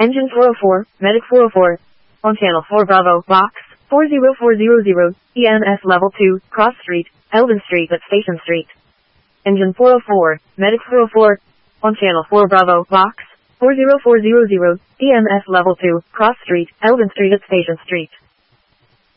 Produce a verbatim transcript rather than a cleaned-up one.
Engine four oh four, Medic four oh four. On channel four Bravo, box, four zero four zero zero, E M S level two, Cross Street, Eldon Street at Station Street. Engine four oh four, Medic four oh four. On channel four Bravo, box, four zero four zero zero, E M S level two, Cross Street, Eldon Street at Station Street.